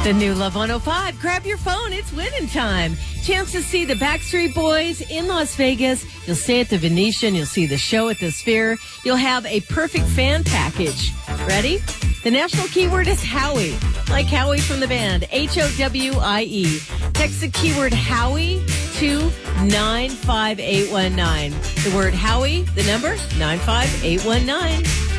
The new Love 105. Grab your phone. It's winning time. Chance to see the Backstreet Boys in Las Vegas. You'll stay at the Venetian. You'll see the show at the Sphere. You'll have a perfect fan package. Ready? The national keyword is Howie. Like Howie from the band. Howie. Text the keyword Howie to 95819. The word Howie, the number 95819.